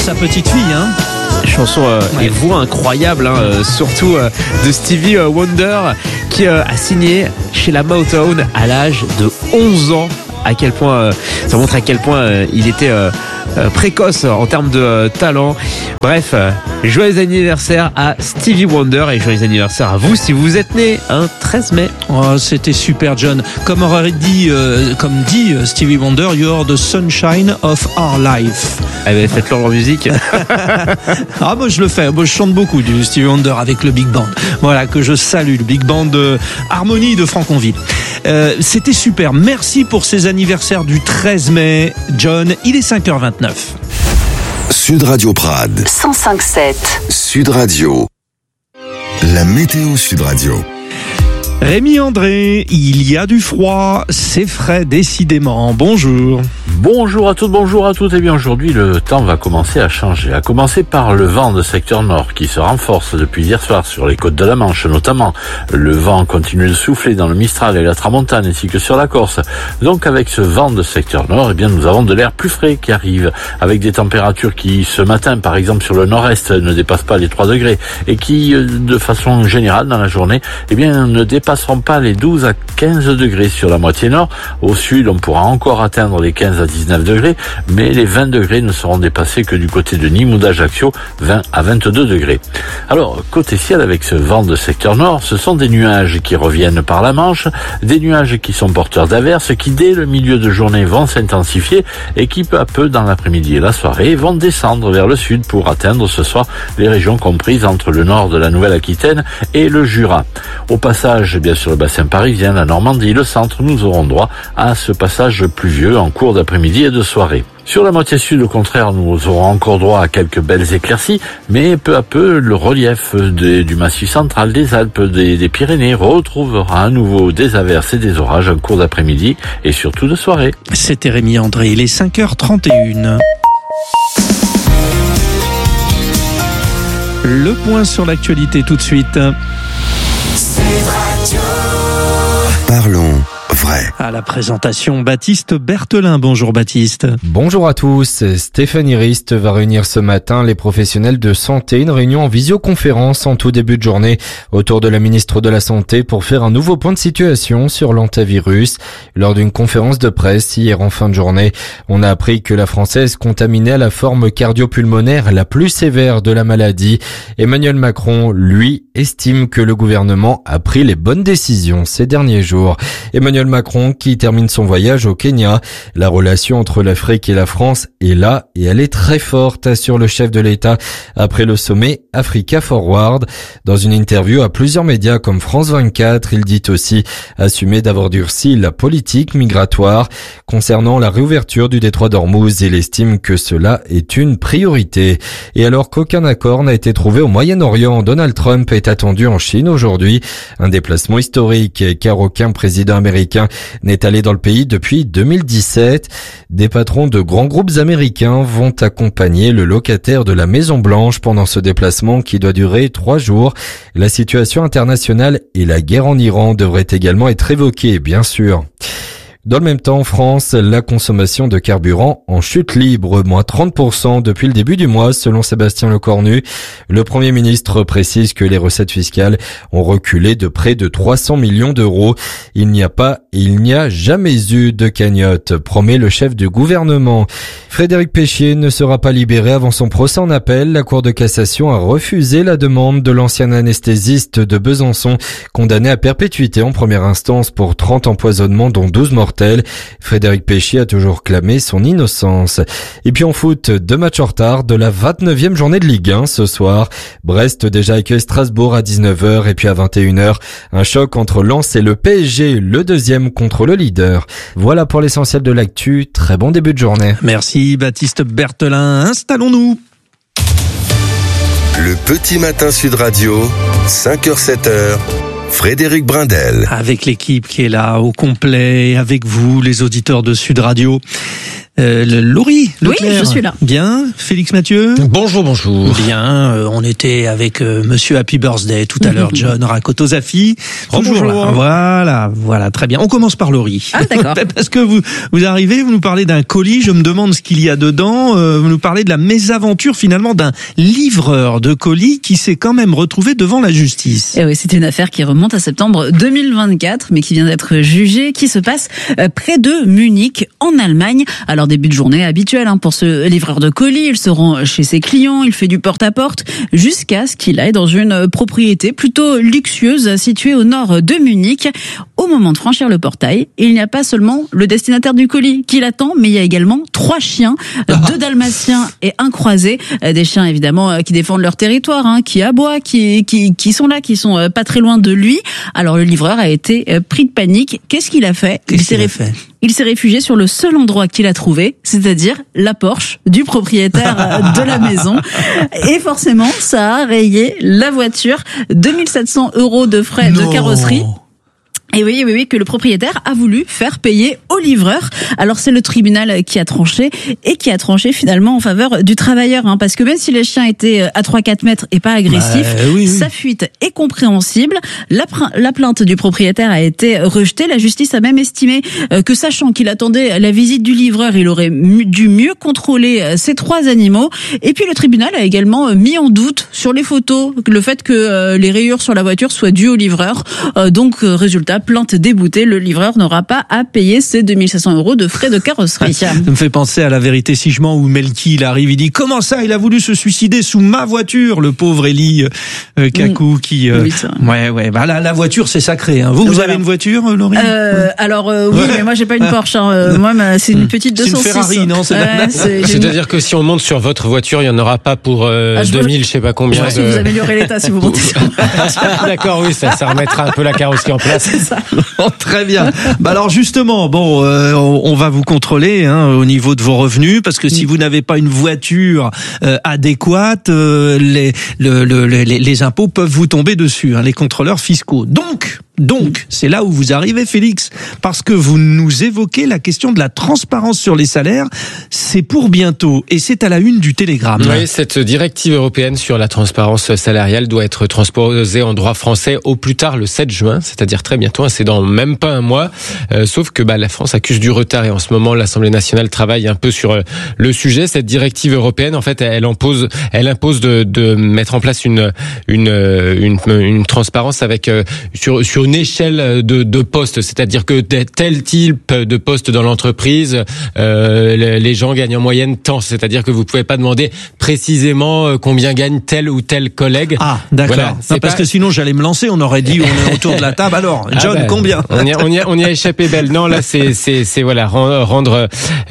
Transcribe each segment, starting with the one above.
sa petite fille, hein. Chanson et voix incroyable, surtout de Stevie Wonder qui a signé chez la Motown à l'âge de 11 ans. À quel point ça montre à quel point il était précoce en termes de talent. Bref, joyeux anniversaire à Stevie Wonder et joyeux anniversaire à vous si vous êtes né un 13 mai. Oh, c'était super, John. Comme dit Stevie Wonder, you're the sunshine of our life. Allez, faites-le en musique. Ah, moi je le fais. Moi je chante beaucoup du Stevie Wonder avec le Big Band. Voilà, que je salue, le Big Band Harmonie de Franconville. C'était super. Merci pour ces anniversaires du 13 mai, John. Il est 5h29. Sud Radio Prades 105.7 Sud Radio. La météo Sud Radio. Rémi André, il y a du froid, c'est frais décidément. Bonjour. Bonjour à toutes, bonjour à toutes. Et bien aujourd'hui, le temps va commencer à changer. À commencer par le vent de secteur nord qui se renforce depuis hier soir sur les côtes de la Manche notamment. Le vent continue de souffler dans le Mistral et la Tramontane ainsi que sur la Corse. Donc avec ce vent de secteur nord, eh bien nous avons de l'air plus frais qui arrive avec des températures qui ce matin par exemple sur le nord-est ne dépassent pas les 3 degrés et qui de façon générale dans la journée, eh bien ne dépasseront pas les 12 à 15 degrés sur la moitié nord. Au sud, on pourra encore atteindre les 15 à 19 degrés, mais les 20 degrés ne seront dépassés que du côté de Nîmes ou d'Ajaccio, 20 à 22 degrés. Alors, côté ciel, avec ce vent de secteur nord, ce sont des nuages qui reviennent par la Manche, des nuages qui sont porteurs d'averses, qui dès le milieu de journée vont s'intensifier et qui peu à peu, dans l'après-midi et la soirée, vont descendre vers le sud pour atteindre ce soir les régions comprises entre le nord de la Nouvelle-Aquitaine et le Jura. Au passage, bien sûr, le bassin parisien, la Normandie, le centre, nous aurons droit à ce passage pluvieux en cours d'après-midi et de soirée. Sur la moitié sud, au contraire, nous aurons encore droit à quelques belles éclaircies, mais peu à peu, le relief du massif central, des Alpes, des Pyrénées retrouvera à nouveau des averses et des orages en cours d'après-midi et surtout de soirée. C'était Rémi André, il est 5h31. Le point sur l'actualité tout de suite. Parlons vrai. À la présentation, Baptiste Berthelin. Bonjour Baptiste. Bonjour à tous. Stéphanie Rist va réunir ce matin les professionnels de santé. Une réunion en visioconférence en tout début de journée autour de la ministre de la Santé pour faire un nouveau point de situation sur l'hantavirus. Lors d'une conférence de presse hier en fin de journée, on a appris que la Française contaminée à la forme cardio-pulmonaire la plus sévère de la maladie. Emmanuel Macron, lui, estime que le gouvernement a pris les bonnes décisions ces derniers jours. Emmanuel Macron qui termine son voyage au Kenya. La relation entre l'Afrique et la France est là et elle est très forte, assure le chef de l'État après le sommet Africa Forward. Dans une interview à plusieurs médias comme France 24, il dit aussi assumer d'avoir durci la politique migratoire. Concernant la réouverture du détroit d'Ormuz, il estime que cela est une priorité. Et alors qu'aucun accord n'a été trouvé au Moyen-Orient, Donald Trump est attendu en Chine aujourd'hui. Un déplacement historique car aucun président américain n'est allé dans le pays depuis 2017. Des patrons de grands groupes américains vont accompagner le locataire de la Maison Blanche pendant ce déplacement qui doit durer 3 jours. La situation internationale et la guerre en Iran devraient également être évoquées, bien sûr. Dans le même temps, en France, la consommation de carburant en chute libre, moins 30% depuis le début du mois, selon Sébastien Lecornu. Le Premier ministre précise que les recettes fiscales ont reculé de près de 300 millions d'euros. Il n'y a jamais eu de cagnotte, promet le chef du gouvernement. Frédéric Péchier ne sera pas libéré avant son procès en appel. La Cour de cassation a refusé la demande de l'ancien anesthésiste de Besançon, condamné à perpétuité en première instance pour 30 empoisonnements dont 12 mortels. Frédéric Péchier a toujours clamé son innocence. Et puis en foot, 2 matchs en retard de la 29e journée de Ligue 1 ce soir. Brest déjà accueille Strasbourg à 19h et puis à 21h, un choc entre Lens et le PSG, le deuxième contre le leader. Voilà pour l'essentiel de l'actu. Très bon début de journée. Merci Baptiste Berthelin. Installons-nous. Le petit matin Sud Radio, 5h-7h. Frédéric Brindel. Avec l'équipe qui est là au complet, avec vous, les auditeurs de Sud Radio. Laurie Leclerc. Oui, je suis là. Bien, Félix Mathieu. Bonjour. Bien, on était avec Monsieur Happy Birthday tout à l'heure, John Rakotozafi. Bonjour. Voilà, très bien. On commence par Laurie. Ah, d'accord. Parce que vous arrivez, vous nous parlez d'un colis, je me demande ce qu'il y a dedans. Vous nous parlez de la mésaventure finalement d'un livreur de colis qui s'est quand même retrouvé devant la justice. Et oui, c'était une affaire qui remonte à septembre 2024, mais qui vient d'être jugée, qui se passe près de Munich, en Allemagne. Alors, début de journée habituel pour ce livreur de colis. Il se rend chez ses clients, il fait du porte-à-porte, jusqu'à ce qu'il aille dans une propriété plutôt luxueuse située au nord de Munich. Au moment de franchir le portail, il n'y a pas seulement le destinataire du colis qui l'attend, mais il y a également 3 chiens, 2 dalmatiens et un croisé. Des chiens, évidemment, qui défendent leur territoire, qui aboient, qui sont là, qui sont pas très loin de lui. Alors, le livreur a été pris de panique. Qu'est-ce qu'il a fait? Il s'est réfugié sur le seul endroit qu'il a trouvé, c'est-à-dire la Porsche du propriétaire de la maison. Et forcément, ça a rayé la voiture. 2700 € de frais de carrosserie. Et oui, que le propriétaire a voulu faire payer au livreur. Alors c'est le tribunal qui a tranché finalement en faveur du travailleur, parce que même si les chiens étaient à 3-4 mètres et pas agressifs, sa fuite est compréhensible. La plainte du propriétaire a été rejetée. La justice a même estimé que, sachant qu'il attendait la visite du livreur, il aurait dû mieux contrôler ces 3 animaux. Et puis le tribunal a également mis en doute sur les photos le fait que les rayures sur la voiture soient dues au livreur. Donc résultat, plainte déboutée, le livreur n'aura pas à payer ses 2700 € de frais de carrosserie. Ça me fait penser à La Vérité si je mens, où Melki il arrive, il dit comment ça, il a voulu se suicider sous ma voiture, le pauvre Elie Kakou qui la voiture c'est sacré. Vous avez une voiture, Laurie? Oui, mais moi j'ai pas une Porsche. Moi c'est une petite 206. C'est une Ferrari, non? C'est-à-dire que si on monte sur votre voiture, il y en aura pas pour 2000, je sais pas combien. Je pense que vous améliorez l'état si vous montez sur D'accord, oui, ça remettra un peu la carrosserie en place. Très bien. Alors justement, on va vous contrôler au niveau de vos revenus, parce que si vous n'avez pas une voiture adéquate, les impôts peuvent vous tomber dessus, les contrôleurs fiscaux. Donc, c'est là où vous arrivez, Félix, parce que vous nous évoquez la question de la transparence sur les salaires. C'est pour bientôt, et c'est à la une du Télégramme. Oui, cette directive européenne sur la transparence salariale doit être transposée en droit français au plus tard le 7 juin, c'est-à-dire très bientôt, c'est dans même pas un mois. Sauf que la France accuse du retard, et en ce moment, l'Assemblée nationale travaille un peu sur le sujet. Cette directive européenne, en fait, elle impose de mettre en place une transparence avec sur une échelle de postes, c'est-à-dire que tel type de poste dans l'entreprise, les gens gagnent en moyenne tant, c'est-à-dire que vous pouvez pas demander précisément combien gagne tel ou tel collègue. Ah, d'accord. Voilà, parce que sinon j'allais me lancer, on aurait dit on est autour de la table. Alors, John, combien? On y a échappé belle. Non, là c'est rendre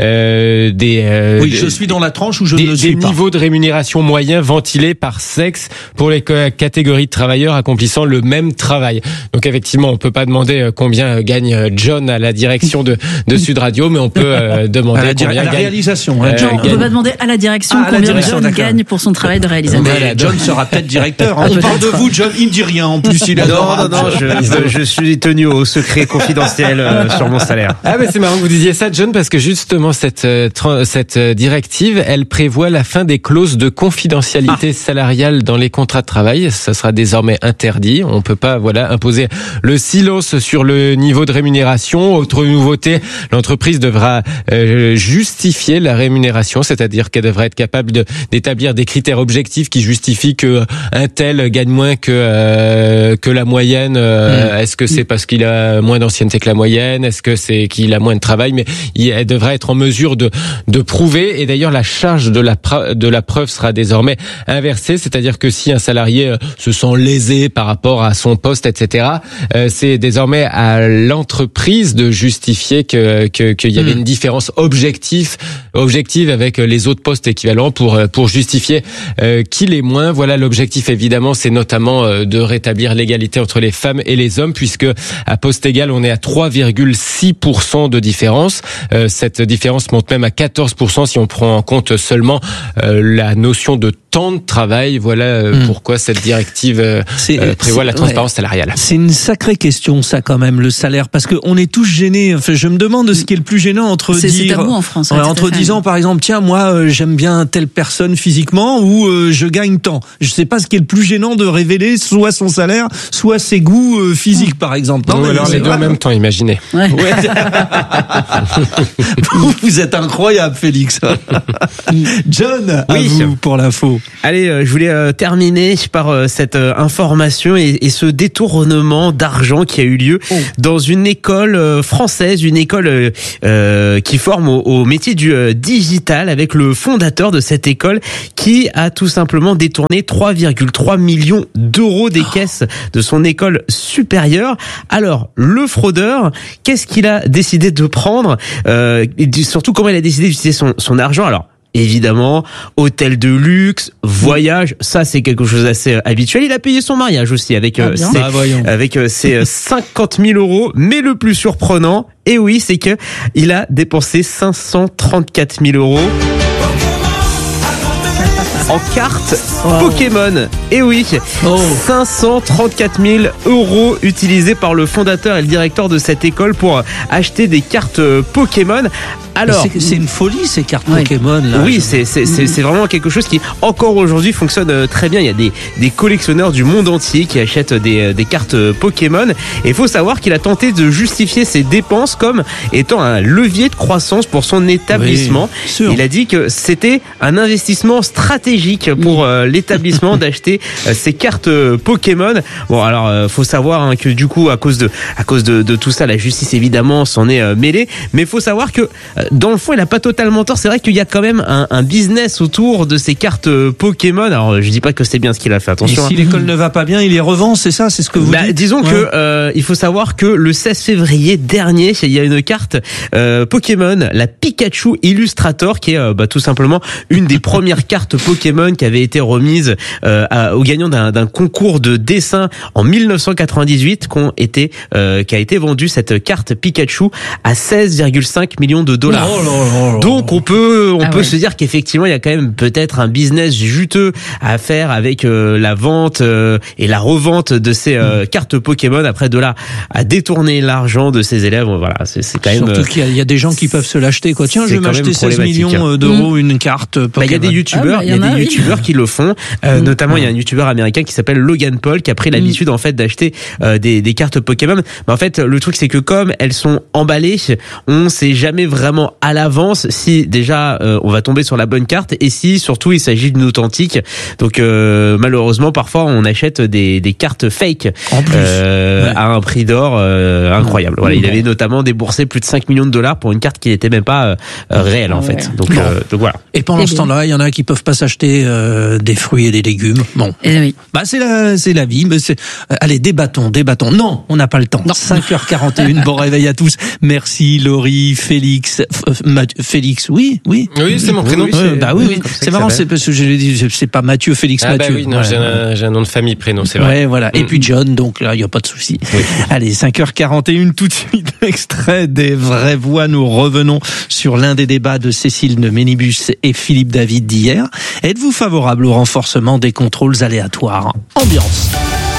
des oui, je suis dans la tranche où je ne suis pas. Des niveaux de rémunération moyens ventilés par sexe pour les catégories de travailleurs accomplissant le même travail. Donc effectivement, on peut pas demander combien gagne John à la direction de Sud Radio, mais on peut demander à la réalisation. On peut pas demander à la direction combien John gagne pour son travail de réalisateur. Mais John sera peut-être directeur. On parle de vous, John, il ne dit rien. En plus, il adore. Non, je suis tenu au secret confidentiel sur mon salaire. Ah mais c'est marrant que vous disiez ça, John, parce que justement cette directive, elle prévoit la fin des clauses de confidentialité salariale dans les contrats de travail. Ça sera désormais interdit. On peut pas imposer le silence sur le niveau de rémunération. Autre nouveauté, l'entreprise devra justifier la rémunération, c'est-à-dire qu'elle devra être capable d'établir des critères objectifs qui justifient que un tel gagne moins que la moyenne. Est-ce que c'est parce qu'il a moins d'ancienneté que la moyenne? Est-ce que c'est qu'il a moins de travail? Mais elle devra être en mesure de prouver. Et d'ailleurs, la charge de la preuve sera désormais inversée, c'est-à-dire que si un salarié se sent lésé par rapport à son poste, etc., c'est désormais à l'entreprise de justifier qu'il y avait une différence objective avec les autres postes équivalents pour justifier qu'il est moins. Voilà, l'objectif évidemment, c'est notamment de rétablir l'égalité entre les femmes et les hommes, puisque à poste égal, on est à 3,6% de différence. Cette différence monte même à 14% si on prend en compte seulement la notion de temps de travail. Voilà pourquoi cette directive prévoit la transparence salariale. C'est une sacrée question, ça, quand même, le salaire, parce qu'on est tous gênés. Enfin, je me demande ce qui est le plus gênant entre c'est tabou en France. Entre disant, par exemple, tiens, moi, j'aime bien telle personne physiquement, ou je gagne tant. Je sais pas ce qui est le plus gênant de révéler soit son salaire, soit ses goûts physiques, par exemple. Non, alors les deux en même temps, imaginez. Ouais. Vous êtes incroyable, Félix. John, à vous pour l'info. Allez, je voulais terminer par cette information et ce détournement d'argent qui a eu lieu dans une école française, une école qui forme au métier du digital, avec le fondateur de cette école qui a tout simplement détourné 3,3 millions d'euros des caisses de son école supérieure. Alors, le fraudeur, qu'est-ce qu'il a décidé de prendre et surtout comment il a décidé d'utiliser son argent? Alors, évidemment, hôtel de luxe, voyage, ça c'est quelque chose d'assez habituel. Il a payé son mariage aussi avec ses 50 000 euros. Mais le plus surprenant, et oui, c'est que il a dépensé 534 000 euros en cartes Pokémon. Et oui, 534 000 euros utilisés par le fondateur et le directeur de cette école pour acheter des cartes Pokémon. Alors, c'est une folie, ces cartes Pokémon là. Oui, c'est vraiment quelque chose qui encore aujourd'hui fonctionne très bien. Il y a des collectionneurs du monde entier qui achètent des cartes Pokémon. Et il faut savoir qu'il a tenté de justifier ses dépenses comme étant un levier de croissance pour son établissement. Oui, il a dit que c'était un investissement stratégique pour l'établissement d'acheter ces cartes Pokémon. Bon, alors faut savoir que du coup à cause de tout ça, la justice évidemment s'en est mêlée. Mais il faut savoir que dans le fond, il a pas totalement tort. C'est vrai qu'il y a quand même un business autour de ces cartes Pokémon. Alors, je dis pas que c'est bien ce qu'il a fait. Attention. Et si l'école ne va pas bien, il les revend, c'est ça, c'est ce que vous dites. Disons que il faut savoir que le 16 février dernier, il y a une carte Pokémon, la Pikachu Illustrator, qui est tout simplement une des premières cartes Pokémon qui avait été remise au gagnant d'un concours de dessin en 1998, qui a été vendue cette carte Pikachu à 16,5 millions de dollars. Donc on peut se dire qu'effectivement il y a quand même peut-être un business juteux à faire avec la vente et la revente de ces cartes Pokémon. Après, de là à détourner l'argent de ses élèves, voilà, c'est quand même. Surtout qu'il y a des gens qui peuvent se l'acheter, quoi. Tiens, je vais m'acheter 16 millions d'euros une carte Pokémon. Il y a des youtubeurs, qui le font. Notamment, il y a un youtubeur américain qui s'appelle Logan Paul qui a pris l'habitude en fait d'acheter des cartes Pokémon. Mais en fait, le truc c'est que comme elles sont emballées, on sait jamais vraiment à l'avance si déjà on va tomber sur la bonne carte et si surtout il s'agit d'une authentique. Donc malheureusement parfois on achète des cartes fake à un prix d'or incroyable. Voilà, il avait notamment déboursé plus de 5 millions de dollars pour une carte qui n'était même pas réelle en fait. Donc voilà. Et pendant ce temps-là, il y en a qui peuvent pas s'acheter des fruits et des légumes. Bon. Oui. Bah c'est la vie, mais allez, débattons. Non, on n'a pas le temps. 5h41. Bon réveil à tous. Merci Laurie, Félix, Félix, oui, c'est mon prénom. Oui. C'est marrant, c'est parce que je l'ai dit, c'est pas Mathieu, Félix, Mathieu. Oui, non, j'ai un nom de famille, prénom, c'est vrai. Ouais, voilà. Et puis John, donc là, il y a pas de souci. Oui. Allez, 5h41, tout de suite, extrait des vraies voix. Nous revenons sur l'un des débats de Cécile de Ménibus et Philippe David d'hier. Êtes-vous favorable au renforcement des contrôles aléatoires? Ambiance.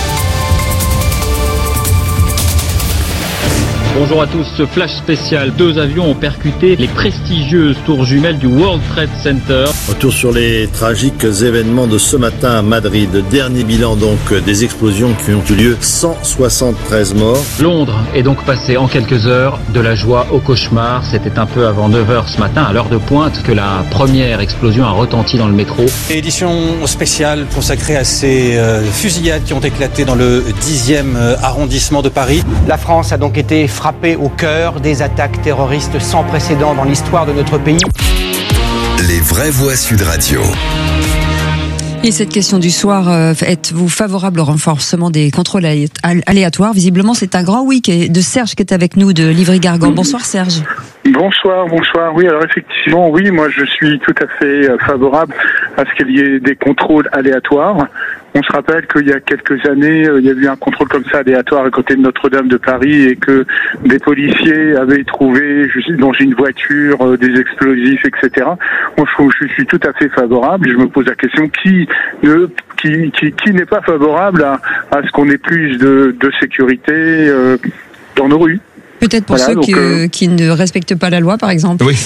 Bonjour à tous, ce flash spécial. 2 avions ont percuté les prestigieuses tours jumelles du World Trade Center. Retour sur les tragiques événements de ce matin à Madrid. Dernier bilan donc des explosions qui ont eu lieu, 173 morts. Londres est donc passé en quelques heures de la joie au cauchemar. C'était un peu avant 9h ce matin, à l'heure de pointe, que la première explosion a retenti dans le métro. Édition spéciale consacrée à ces fusillades qui ont éclaté dans le 10e arrondissement de Paris. La France a donc été frappée au cœur des attaques terroristes sans précédent dans l'histoire de notre pays. Les vraies voix Sud Radio. Et cette question du soir, êtes-vous favorable au renforcement des contrôles aléatoires? Visiblement, c'est un grand oui de Serge qui est avec nous de Livry-Gargan. Bonsoir Serge. Bonsoir. Oui, alors effectivement, oui, moi je suis tout à fait favorable à ce qu'il y ait des contrôles aléatoires. On se rappelle qu'il y a quelques années, il y a eu un contrôle comme ça aléatoire à côté de Notre-Dame de Paris et que des policiers avaient trouvé dans une voiture des explosifs, etc. Moi, je suis tout à fait favorable. Je me pose la question qui n'est pas favorable à ce qu'on ait plus de sécurité dans nos rues. Peut-être pour ceux qui ne respectent pas la loi, par exemple. Oui.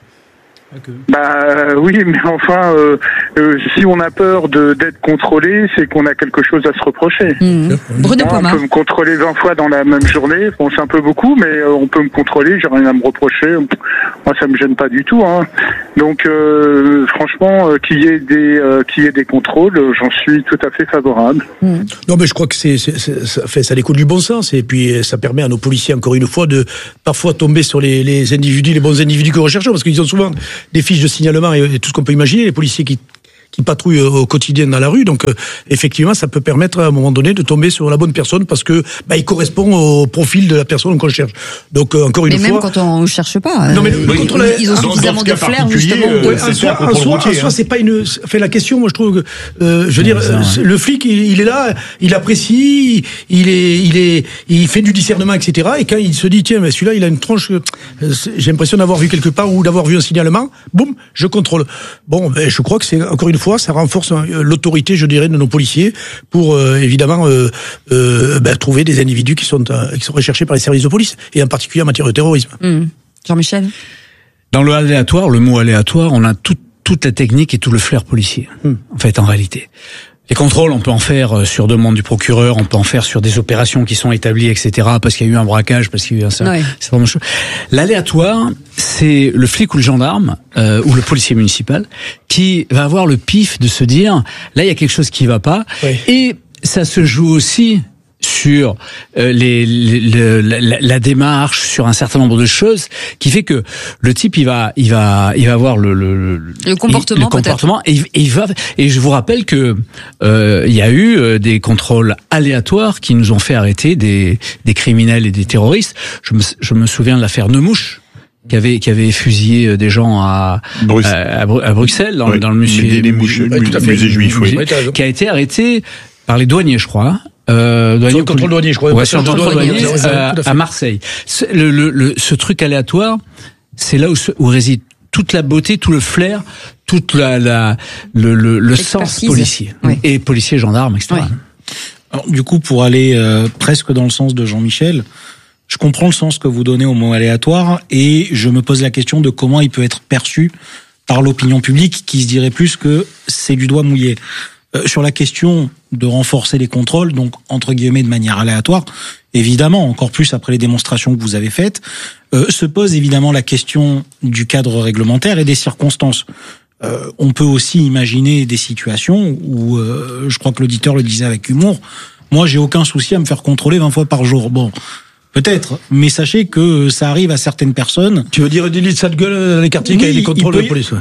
Oui, mais enfin, si on a peur d'être contrôlé, c'est qu'on a quelque chose à se reprocher. Bruno Pomar. On peut me contrôler 20 fois dans la même journée. Bon, c'est un peu beaucoup, mais on peut me contrôler. J'ai rien à me reprocher. Moi, ça me gêne pas du tout. Donc, franchement, qu'il y ait des contrôles, j'en suis tout à fait favorable. Non, mais je crois que ça découle du bon sens, et puis ça permet à nos policiers, encore une fois, de parfois tomber sur les individus, les bons individus que recherchons, parce qu'ils ont souvent des fiches de signalement et tout ce qu'on peut imaginer, les policiers qui patrouillent au quotidien dans la rue. Donc, effectivement, ça peut permettre à un moment donné de tomber sur la bonne personne parce que il correspond au profil de la personne qu'on cherche. Donc, encore une fois. Mais même quand on ne cherche pas. Non, mais ils ont suffisamment de flair, justement. En soi, c'est pas une. Fait la question, moi, je trouve que, je veux dire, le flic, il est là, il apprécie, il fait du discernement, etc. Et quand il se dit, tiens, mais celui-là, il a une tranche, j'ai l'impression d'avoir vu quelque part ou d'avoir vu un signalement, boum, je contrôle. Bon, je crois que c'est, encore une fois, ça renforce l'autorité, je dirais, de nos policiers pour évidemment trouver des individus qui sont recherchés par les services de police, et en particulier en matière de terrorisme. Jean-Michel ? Dans le aléatoire, le mot aléatoire, on a toute la technique et tout le flair policier, en fait, en réalité. Les contrôles, on peut en faire sur demande du procureur, on peut en faire sur des opérations qui sont établies, etc., parce qu'il y a eu un braquage, parce qu'il y a eu un certain nombre de choses. L'aléatoire, c'est le flic ou le gendarme, ou le policier municipal, qui va avoir le pif de se dire, là, il y a quelque chose qui va pas, et ça se joue aussi sur la démarche, sur un certain nombre de choses, qui fait que le type il va avoir le comportement et je vous rappelle que il y a eu des contrôles aléatoires qui nous ont fait arrêter des criminels et des terroristes. Je me souviens de l'affaire Neumouche, qui avait fusillé des gens à Bruxelles dans le musée juif, qui a été arrêté par les douaniers, je crois. Sur le contrôle douanier, je crois. Ouais, sur le contrôle douanier, à Marseille. Ce truc aléatoire, c'est là où réside toute la beauté, tout le flair, toute le sens policier. Et policier, gendarme, etc. Alors, du coup, pour aller presque dans le sens de Jean-Michel, je comprends le sens que vous donnez au mot aléatoire, et je me pose la question de comment il peut être perçu par l'opinion publique, qui se dirait plus que c'est du doigt mouillé. Sur la question de renforcer les contrôles, donc entre guillemets de manière aléatoire, évidemment, encore plus après les démonstrations que vous avez faites, se pose évidemment la question du cadre réglementaire et des circonstances. On peut aussi imaginer des situations où, je crois que l'auditeur le disait avec humour, moi j'ai aucun souci à me faire contrôler 20 fois par jour. Bon, peut-être, mais sachez que ça arrive à certaines personnes. Tu veux dire des lits de sale gueule dans les quartiers qui a des contrôles de police?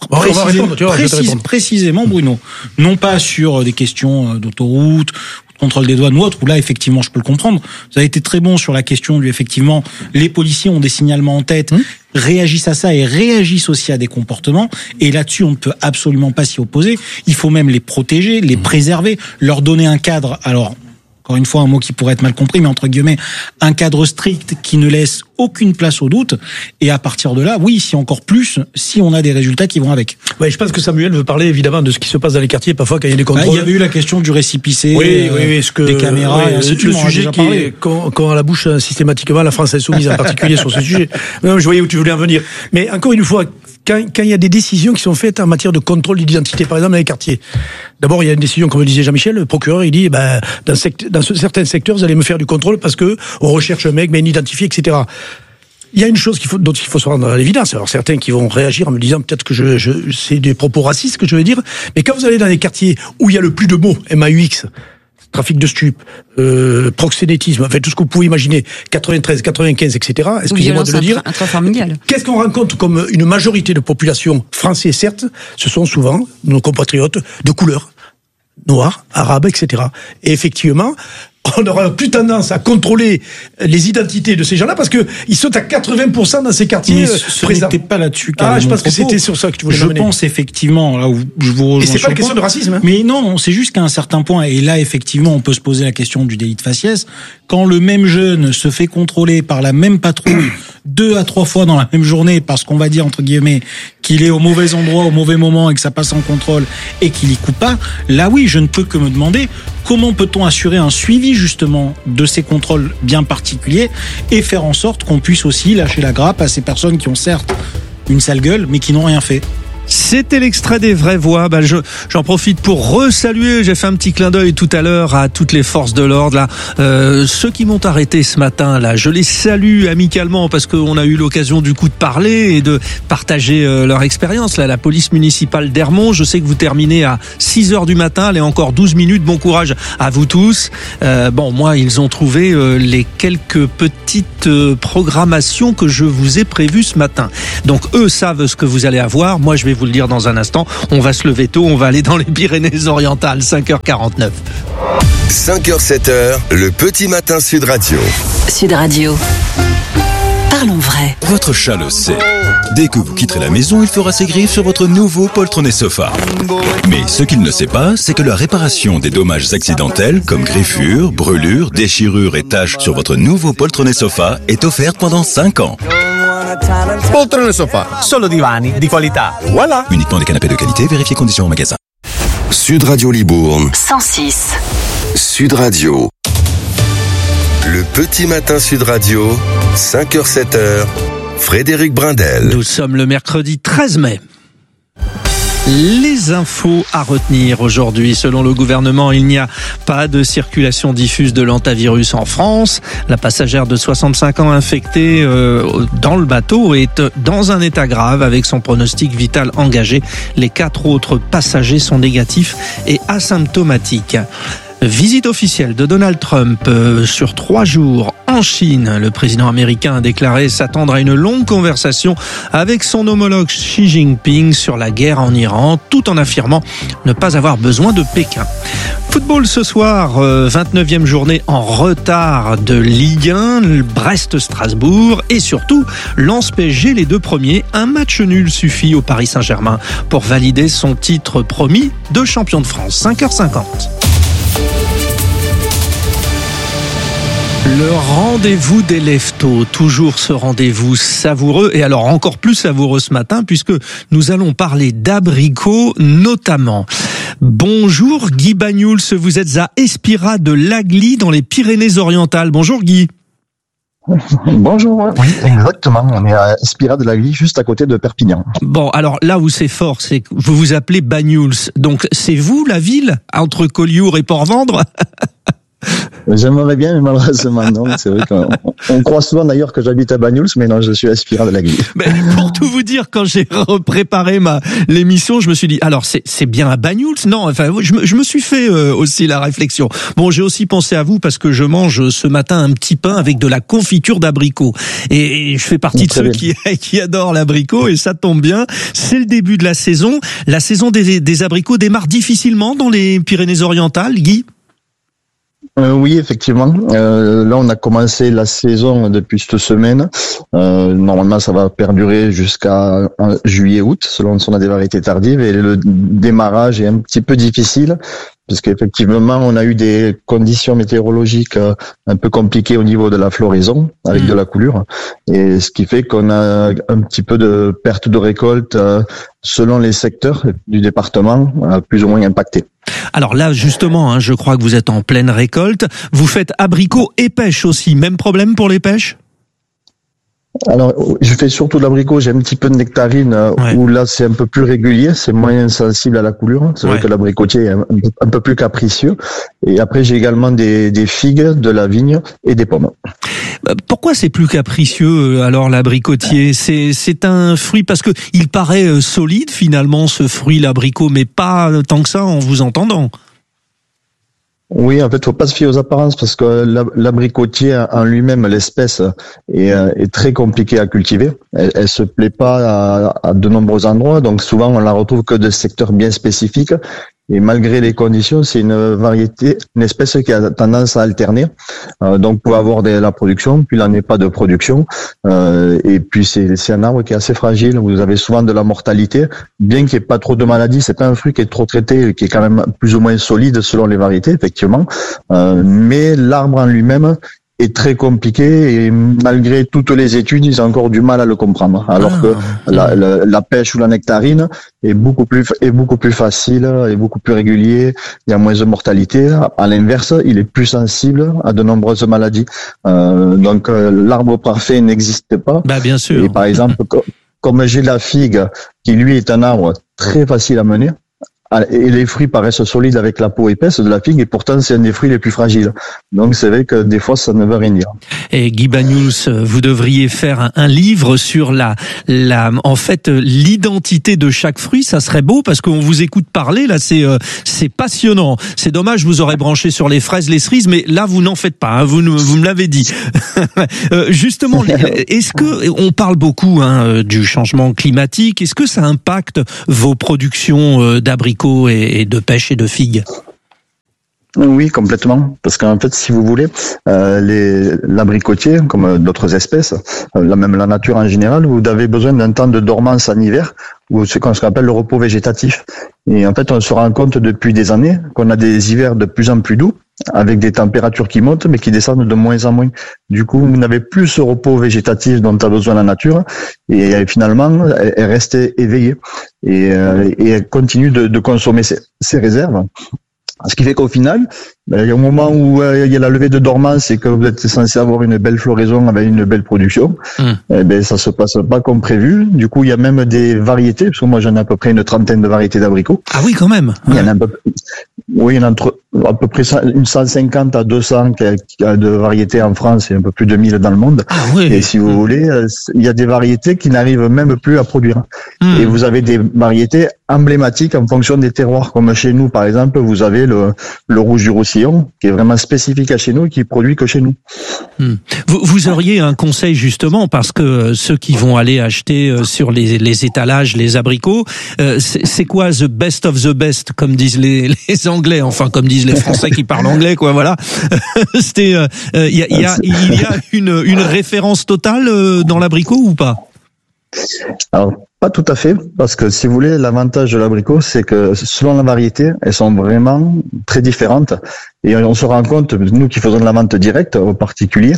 Précisément, Bruno. Non pas sur des questions d'autoroute, de contrôle des douanes ou autre, où là, effectivement, je peux le comprendre. Vous avez été très bon sur la question du, effectivement, les policiers ont des signalements en tête, réagissent à ça et réagissent aussi à des comportements. Et là-dessus, on ne peut absolument pas s'y opposer. Il faut même les protéger, les préserver, leur donner un cadre. Alors, encore une fois, un mot qui pourrait être mal compris, mais entre guillemets, un cadre strict qui ne laisse aucune place au doute. Et à partir de là, oui, si encore plus, si on a des résultats qui vont avec. Ouais, je pense que Samuel veut parler évidemment de ce qui se passe dans les quartiers, parfois quand il y a des contrôles. Il y avait eu la question du récipicé, des caméras, et ainsi de suite. Le sujet qu'on a la bouche systématiquement, la France insoumise en particulier sur ce sujet. Non, je voyais où tu voulais en venir. Mais encore une fois, quand il y a des décisions qui sont faites en matière de contrôle d'identité, par exemple dans les quartiers. D'abord, il y a une décision, comme le disait Jean-Michel, le procureur, il dit, dans certains secteurs, vous allez me faire du contrôle parce que on recherche un mec bien identifié, etc. Il y a une chose dont il faut se rendre à l'évidence. Alors, certains qui vont réagir en me disant peut-être que c'est des propos racistes que je vais dire. Mais quand vous allez dans les quartiers où il y a le plus de mots, MAUX, trafic de stupes, proxénétisme, enfin tout ce que vous pouvez imaginer, 93, 95, etc. Excusez-moi de le dire. Intrafamilial. Qu'est-ce qu'on rencontre comme une majorité de population française, certes, ce sont souvent nos compatriotes de couleur, noirs, arabes, etc. Et effectivement, on n'aura plus tendance à contrôler les identités de ces gens-là parce que ils sont à 80% dans ces quartiers présents. N'était pas là-dessus. Je pense que c'était sur ça que tu voulais m'amener. Je pense effectivement, là où je vous rejoins. Et c'est pas une question de racisme. Mais non, c'est juste qu'à un certain point, et là effectivement, on peut se poser la question du délit de faciès. Quand le même jeune se fait contrôler par la même patrouille 2 à 3 fois dans la même journée parce qu'on va dire entre guillemets qu'il est au mauvais endroit au mauvais moment et que ça passe en contrôle et qu'il y coupe pas, là oui, je ne peux que me demander comment peut-on assurer un suivi justement de ces contrôles bien particuliers et faire en sorte qu'on puisse aussi lâcher la grappe à ces personnes qui ont certes une sale gueule mais qui n'ont rien fait. C'était l'extrait des vraies voix. J'en profite pour resaluer. J'ai fait un petit clin d'œil tout à l'heure à toutes les forces de l'ordre. Là, ceux qui m'ont arrêté ce matin, là, je les salue amicalement parce qu'on a eu l'occasion du coup de parler et de partager leur expérience. Là, la police municipale d'Hermont. Je sais que vous terminez à 6h du matin. Allez, encore 12 minutes. Bon courage à vous tous. Moi, ils ont trouvé les quelques petites programmations que je vous ai prévues ce matin. Donc, eux savent ce que vous allez avoir. Moi, je vais vous le dire dans un instant. On va se lever tôt, on va aller dans les Pyrénées-Orientales, 5h49. 5h, 7h, le petit matin Sud Radio. Sud Radio. Parlons vrai. Votre chat le sait. Dès que vous quitterez la maison, il fera ses griffes sur votre nouveau poltronné sofa. Mais ce qu'il ne sait pas, c'est que la réparation des dommages accidentels, comme griffures, brûlures, déchirures et taches sur votre nouveau poltronné sofa, est offerte pendant 5 ans. Poltrone sofa, solo divani di qualità. Voilà. Uniquement des canapés de qualité, vérifiez conditions au magasin. Sud Radio Libourne. 106. Sud Radio. Le petit matin Sud Radio, 5h, 7h, Frédéric Brindel. Nous sommes le mercredi 13 mai. Les infos à retenir aujourd'hui. Selon le gouvernement, il n'y a pas de circulation diffuse de l'hantavirus en France. La passagère de 65 ans infectée dans le bateau est dans un état grave avec son pronostic vital engagé. Les 4 autres passagers sont négatifs et asymptomatiques. Visite officielle de Donald Trump sur 3 jours en Chine. Le président américain a déclaré s'attendre à une longue conversation avec son homologue Xi Jinping sur la guerre en Iran, tout en affirmant ne pas avoir besoin de Pékin. Football ce soir, 29e journée en retard de Ligue 1, Brest-Strasbourg et surtout Lens-PSG, les 2 premiers. Un match nul suffit au Paris Saint-Germain pour valider son titre promis de champion de France. 5h50. Le rendez-vous des leftos, toujours ce rendez-vous savoureux et alors encore plus savoureux ce matin puisque nous allons parler d'abricots notamment. Bonjour Guy Bagnouls, vous êtes à Espira de Lagly dans les Pyrénées-Orientales. Bonjour Guy. Bonjour, oui, exactement. On est à Espira de Lagly, juste à côté de Perpignan. Bon, alors là où c'est fort, c'est que vous vous appelez Bagnouls. Donc c'est vous la ville entre Collioure et Port-Vendre? J'aimerais bien, mais malheureusement non. C'est vrai qu'on croit souvent d'ailleurs que j'habite à Bagnouls, mais non, je suis à Espira de Lagly. Pour tout vous dire, quand j'ai préparé l'émission, je me suis dit, alors c'est bien à Bagnouls? Non, enfin, je me suis fait aussi la réflexion. Bon, j'ai aussi pensé à vous parce que je mange ce matin un petit pain avec de la confiture d'abricot. Et je fais partie de ceux qui adorent l'abricot et ça tombe bien. C'est le début de la saison. La saison des abricots démarre difficilement dans les Pyrénées-Orientales, Guy? Oui, effectivement. Là, on a commencé la saison depuis cette semaine. Normalement, ça va perdurer jusqu'à juillet-août, selon si on a des variétés tardives. Et le démarrage est un petit peu difficile, puisqu'effectivement, on a eu des conditions météorologiques un peu compliquées au niveau de la floraison, avec de la coulure. Et ce qui fait qu'on a un petit peu de perte de récolte selon les secteurs du département, plus ou moins impactés. Alors là, justement, je crois que vous êtes en pleine récolte. Vous faites abricots et pêche aussi. Même problème pour les pêches? Alors, je fais surtout de l'abricot, j'ai un petit peu de nectarine, où là c'est un peu plus régulier, c'est moins sensible à la coulure. C'est vrai que l'abricotier est un peu plus capricieux. Et après, j'ai également des figues, de la vigne et des pommes. Pourquoi c'est plus capricieux alors l'abricotier? C'est un fruit parce que il paraît solide finalement ce fruit l'abricot, mais pas tant que ça en vous entendant. Oui, en fait, faut pas se fier aux apparences parce que l'abricotier en lui-même, l'espèce, est très compliquée à cultiver. Elle se plaît pas à de nombreux endroits, donc souvent on la retrouve que de secteurs bien spécifiques. Et malgré les conditions, c'est une variété, une espèce qui a tendance à alterner. Donc, vous pouvez avoir de la production, puis là n'est pas de production. Et puis, c'est un arbre qui est assez fragile. Vous avez souvent de la mortalité. Bien qu'il n'y ait pas trop de maladies, c'est pas un fruit qui est trop traité, qui est quand même plus ou moins solide selon les variétés, effectivement. Mais l'arbre en lui-même est très compliqué et malgré toutes les études, ils ont encore du mal à le comprendre. Alors que la pêche ou la nectarine est beaucoup plus facile et beaucoup plus régulier. Il y a moins de mortalité. À l'inverse, il est plus sensible à de nombreuses maladies. Donc l'arbre parfait n'existe pas. Bah bien sûr. Et par exemple, comme j'ai la figue, qui lui est un arbre très facile à mener. Et les fruits paraissent solides avec la peau épaisse de la figue, et pourtant c'est un des fruits les plus fragiles. Donc c'est vrai que des fois ça ne veut rien dire. Et Guy Banyuls, vous devriez faire un livre sur en fait l'identité de chaque fruit. Ça serait beau parce qu'on vous écoute parler là, c'est passionnant. C'est dommage, vous aurez branché sur les fraises, les cerises, mais là vous n'en faites pas. Hein, vous me l'avez dit. Justement, est-ce que on parle beaucoup du changement climatique? Est-ce que ça impacte vos productions d'abricots et de pêche et de figues? Oui, complètement. Parce qu'en fait, si vous voulez, l'abricotier, comme d'autres espèces, même la nature en général, vous avez besoin d'un temps de dormance en hiver, ou ce qu'on appelle le repos végétatif. Et en fait, on se rend compte depuis des années qu'on a des hivers de plus en plus doux, avec des températures qui montent, mais qui descendent de moins en moins. Du coup, vous n'avez plus ce repos végétatif dont a besoin la nature, et finalement, elle reste éveillée. Et elle continue de consommer ses réserves. Ce qui fait qu'au final, il y a un moment où il y a la levée de dormance et que vous êtes censé avoir une belle floraison avec une belle production, ça se passe pas comme prévu. Du coup, il y a même des variétés, parce que moi j'en ai à peu près une trentaine de variétés d'abricots. Ah oui, quand même. Il y en a il y en a entre à peu près une 150 à 200 de variétés en France et un peu plus de 1000 dans le monde. Ah oui. Et si vous voulez, il y a des variétés qui n'arrivent même plus à produire. Et vous avez des variétés emblématiques en fonction des terroirs, comme chez nous par exemple, vous avez le rouge du Roussillon, qui est vraiment spécifique à chez nous et qui produit que chez nous. Vous auriez un conseil justement, parce que ceux qui vont aller acheter sur les étalages les abricots, c'est quoi the best of the best, comme disent les Anglais, enfin comme disent les Français qui parlent anglais, quoi, voilà. Il y a une référence totale dans l'abricot ou pas? Alors, pas tout à fait, parce que si vous voulez, l'avantage de l'abricot, c'est que selon la variété, elles sont vraiment très différentes. Et on se rend compte, nous qui faisons de la vente directe aux particuliers,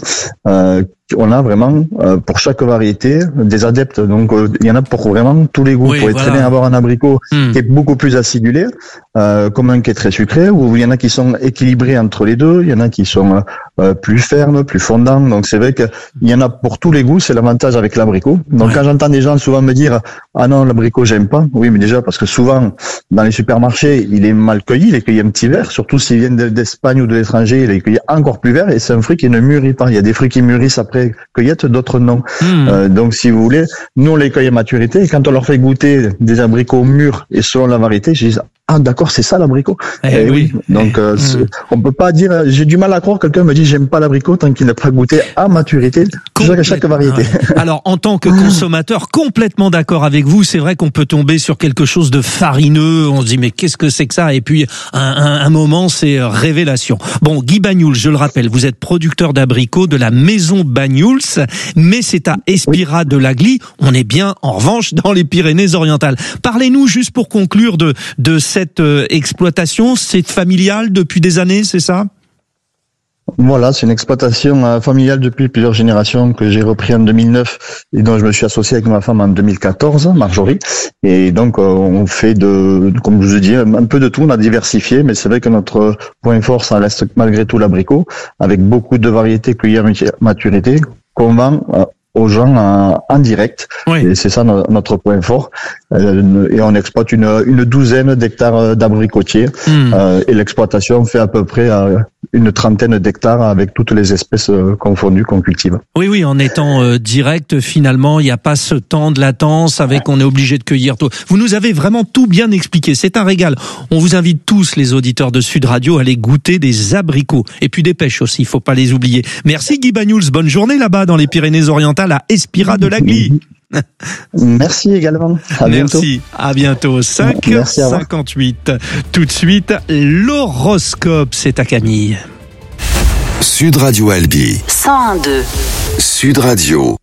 on a vraiment pour chaque variété des adeptes. Donc il y en a pour vraiment tous les goûts. Vous pouvez très bien avoir un abricot qui est beaucoup plus acidulé, comme un qui est très sucré, ou il y en a qui sont équilibrés entre les deux, il y en a qui sont plus fermes, plus fondants. Donc c'est vrai qu'il y en a pour tous les goûts, c'est l'avantage avec l'abricot. Donc quand j'entends des gens souvent me dire « Ah non, l'abricot j'aime pas », oui mais déjà parce que souvent dans les supermarchés, il est mal cueilli, il est cueilli un petit vert, surtout s'il vient d'Espagne ou de l'étranger, il est cueilli encore plus vert, et c'est un fruit qui ne mûrit pas. Il y a des fruits qui mûrissent après cueillette, d'autres non. Donc si vous voulez, nous on les cueille à maturité, et quand on leur fait goûter des abricots mûrs et selon la variété, je dis « Ah d'accord, c'est ça l'abricot ». Oui. Donc on peut pas dire, j'ai du mal à croire, quelqu'un me dit j'aime pas l'abricot tant qu'il n'a pas goûté à maturité chaque variété. Alors en tant que consommateur, complètement d'accord avec vous, c'est vrai qu'on peut tomber sur quelque chose de farineux, on se dit mais qu'est-ce que c'est que ça, et puis un moment c'est révélation. Bon, Guy Banyuls, je le rappelle, vous êtes producteur d'abricots de la maison Banyuls, mais c'est à Espira de l'Agly, on est bien en revanche dans les Pyrénées-Orientales. Parlez-nous juste pour conclure de cette exploitation, c'est familial depuis des années, c'est ça ? Voilà, c'est une exploitation familiale depuis plusieurs générations que j'ai repris en 2009 et dont je me suis associé avec ma femme en 2014, Marjorie. Et donc on fait comme je vous dis, un peu de tout, on a diversifié, mais c'est vrai que notre point fort, ça reste malgré tout l'abricot, avec beaucoup de variétés cueillies à maturité qu'on vend aux gens en direct. Et c'est ça notre point fort. Et on exploite une douzaine d'hectares d'abricotiers. Et l'exploitation fait à peu près une trentaine d'hectares avec toutes les espèces confondues qu'on cultive. Oui, en étant direct, finalement, il n'y a pas ce temps de latence avec on est obligé de cueillir tout. Vous nous avez vraiment tout bien expliqué. C'est un régal. On vous invite tous, les auditeurs de Sud Radio, à aller goûter des abricots. Et puis des pêches aussi, il faut pas les oublier. Merci Guy Banyuls. Bonne journée là-bas dans les Pyrénées-Orientales à Espira de l'Agly. Merci également. À bientôt. Merci. À bientôt. 5h58. Tout de suite, l'horoscope. C'est à Camille. Sud Radio Albi. 101.2. Sud Radio.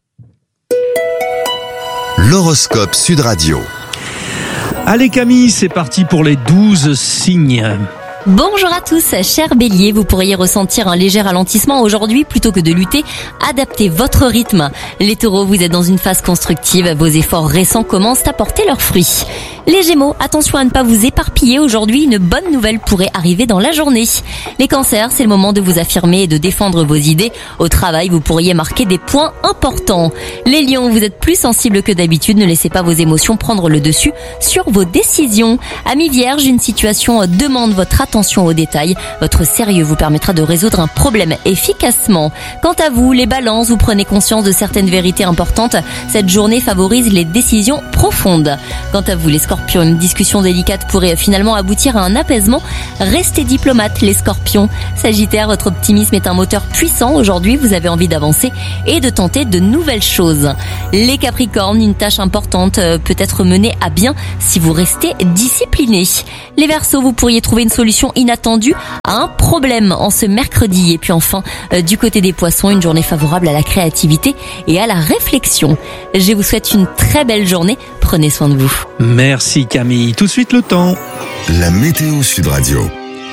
L'horoscope Sud Radio. Allez Camille, c'est parti pour les 12 signes. Bonjour à tous, chers béliers, vous pourriez ressentir un léger ralentissement aujourd'hui plutôt que de lutter. Adaptez votre rythme. Les taureaux, vous êtes dans une phase constructive, vos efforts récents commencent à porter leurs fruits. Les gémeaux, attention à ne pas vous éparpiller aujourd'hui, une bonne nouvelle pourrait arriver dans la journée. Les cancers, c'est le moment de vous affirmer et de défendre vos idées. Au travail, vous pourriez marquer des points importants. Les lions, vous êtes plus sensibles que d'habitude, ne laissez pas vos émotions prendre le dessus sur vos décisions. Amis vierges, une situation demande votre attention aux détails. Votre sérieux vous permettra de résoudre un problème efficacement. Quant à vous, les balances, vous prenez conscience de certaines vérités importantes. Cette journée favorise les décisions profondes. Quant à vous, les scorpions, une discussion délicate pourrait finalement aboutir à un apaisement. Restez diplomates, les scorpions. Sagittaire, votre optimisme est un moteur puissant. Aujourd'hui, vous avez envie d'avancer et de tenter de nouvelles choses. Les capricornes, une tâche importante peut être menée à bien si vous restez disciplinés. Les verseaux, vous pourriez trouver une solution inattendue à un problème en ce mercredi. Et puis enfin, du côté des poissons, une journée favorable à la créativité et à la réflexion. Je vous souhaite une très belle journée. Prenez soin de vous. Merci Camille. Tout de suite le temps. La météo Sud Radio.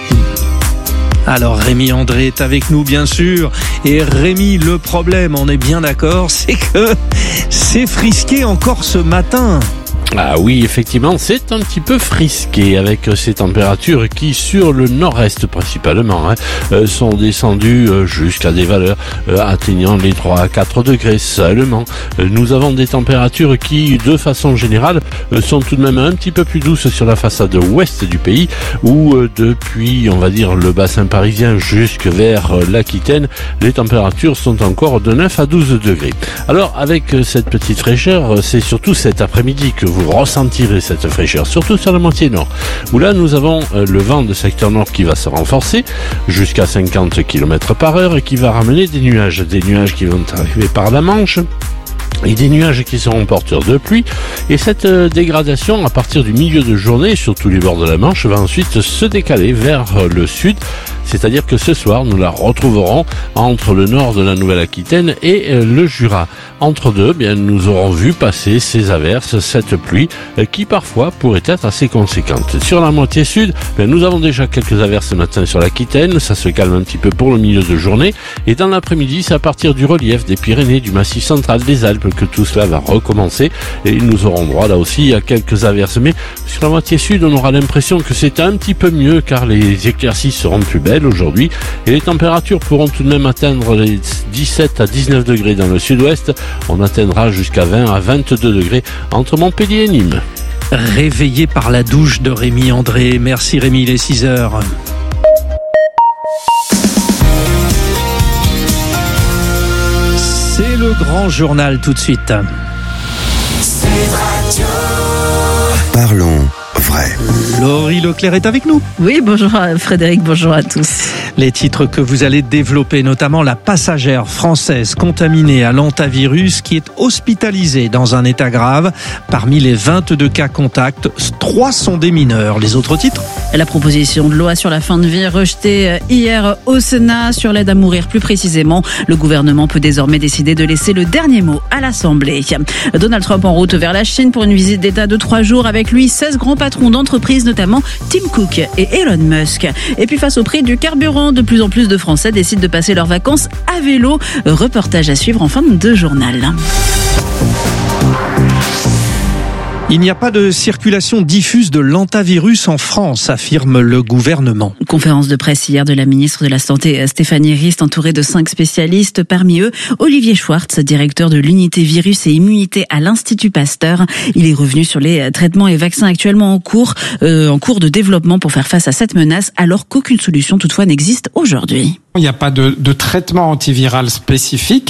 Alors Rémi André est avec nous bien sûr. Et Rémi, le problème, on est bien d'accord, c'est que c'est frisqué encore ce matin. Ah oui, effectivement, c'est un petit peu frisqué avec ces températures qui, sur le nord-est principalement, sont descendues jusqu'à des valeurs atteignant les 3 à 4 degrés seulement. Nous avons des températures qui, de façon générale, sont tout de même un petit peu plus douces sur la façade ouest du pays, où depuis, on va dire, le bassin parisien jusque vers l'Aquitaine, les températures sont encore de 9 à 12 degrés. Alors, avec cette petite fraîcheur, c'est surtout cet après-midi que vous ressentirez cette fraîcheur, surtout sur la moitié nord, où là nous avons le vent de secteur nord qui va se renforcer jusqu'à 50 km par heure et qui va ramener des nuages qui vont arriver par la Manche et des nuages qui seront porteurs de pluie. Et cette dégradation à partir du milieu de journée sur tous les bords de la Manche va ensuite se décaler vers le sud. C'est-à-dire que ce soir, nous la retrouverons entre le nord de la Nouvelle-Aquitaine et le Jura. Entre deux, bien, nous aurons vu passer ces averses, cette pluie, qui parfois pourrait être assez conséquente. Sur la moitié sud, bien, nous avons déjà quelques averses ce matin sur l'Aquitaine. Ça se calme un petit peu pour le milieu de journée. Et dans l'après-midi, c'est à partir du relief des Pyrénées, du Massif central, des Alpes, que tout cela va recommencer. Et nous aurons droit là aussi à quelques averses. Mais sur la moitié sud, on aura l'impression que c'est un petit peu mieux, car les éclaircies seront plus belles aujourd'hui et les températures pourront tout de même atteindre les 17 à 19 degrés dans le sud-ouest. On atteindra jusqu'à 20 à 22 degrés entre Montpellier et Nîmes. Réveillé par la douche de Rémi André. Merci Rémi, il est 6h. C'est le grand journal tout de suite. Parlons vrai. Laurie Leclerc est avec nous. Oui, bonjour Frédéric, bonjour à tous. Les titres que vous allez développer, notamment la passagère française contaminée à l'hantavirus qui est hospitalisée dans un état grave. Parmi les 22 cas contacts, 3 sont des mineurs. Les autres titres ? La proposition de loi sur la fin de vie rejetée hier au Sénat sur l'aide à mourir plus précisément. Le gouvernement peut désormais décider de laisser le dernier mot à l'Assemblée. Donald Trump en route vers la Chine pour une visite d'État de 3 jours. Avec lui, 16 grands patrons d'entreprises, notamment Tim Cook et Elon Musk. Et puis face au prix du carburant, de plus en plus de Français décident de passer leurs vacances à vélo. Reportage à suivre en fin de journal. Il n'y a pas de circulation diffuse de l'hantavirus en France, affirme le gouvernement. Conférence de presse hier de la ministre de la Santé Stéphanie Rist, entourée de 5 spécialistes. Parmi eux, Olivier Schwartz, directeur de l'unité virus et immunité à l'Institut Pasteur. Il est revenu sur les traitements et vaccins actuellement en cours de développement pour faire face à cette menace, alors qu'aucune solution toutefois n'existe aujourd'hui. Il n'y a pas de traitement antiviral spécifique,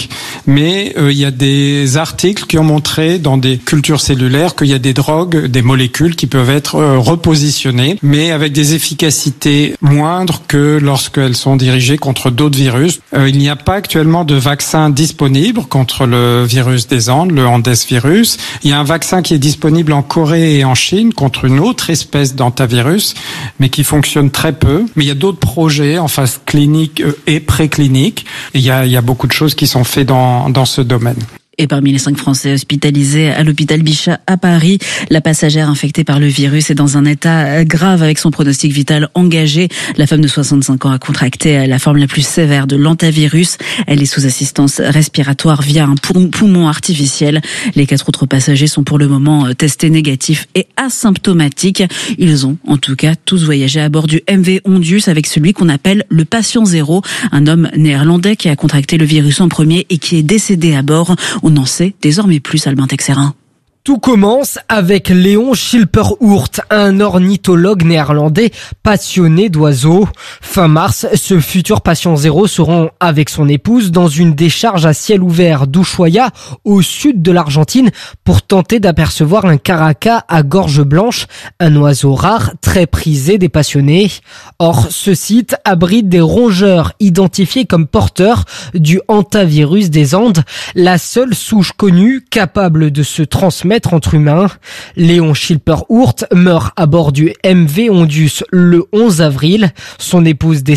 mais il y a des articles qui ont montré dans des cultures cellulaires qu'il y a des drogues, des molécules qui peuvent être repositionnées, mais avec des efficacités moindres que lorsqu'elles sont dirigées contre d'autres virus. Il n'y a pas actuellement de vaccin disponible contre le virus des Andes, le Andes virus. Il y a un vaccin qui est disponible en Corée et en Chine contre une autre espèce d'hantavirus, mais qui fonctionne très peu. Mais il y a d'autres projets en phase clinique et préclinique. Et il y a beaucoup de choses qui sont faites dans ce domaine. Et parmi les 5 Français hospitalisés à l'hôpital Bichat à Paris, la passagère infectée par le virus est dans un état grave avec son pronostic vital engagé. La femme de 65 ans a contracté la forme la plus sévère de l'hantavirus. Elle est sous assistance respiratoire via un poumon artificiel. Les 4 autres passagers sont pour le moment testés négatifs et asymptomatiques. Ils ont en tout cas tous voyagé à bord du MV Ondius avec celui qu'on appelle le patient zéro, un homme néerlandais qui a contracté le virus en premier et qui est décédé à bord. On en sait désormais plus, Albin Texerin. Tout commence avec Léon Schilper-Oort, un ornithologue néerlandais passionné d'oiseaux. Fin mars, ce futur patient zéro se rend avec son épouse dans une décharge à ciel ouvert d'Ushuaia, au sud de l'Argentine, pour tenter d'apercevoir un caracal à gorge blanche, un oiseau rare très prisé des passionnés. Or, ce site abrite des rongeurs identifiés comme porteurs du hantavirus des Andes, la seule souche connue capable de se transmettre entre humains. Léon Schilper-Oort meurt à bord du MV Ondius le 11 avril. Son épouse décède